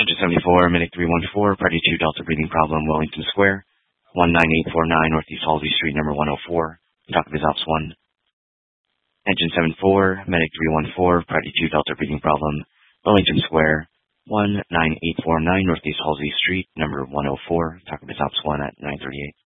Engine 74, Medic 314, Party 2 Delta breathing problem, Wellington Square, 19849 Northeast Halsey Street, number 104. Talk with Ops 1. Engine 74, Medic 314, Party 2 Delta breathing problem, Wellington Square, 19849 Northeast Halsey Street, number 104. Talk with Ops 1 at 938.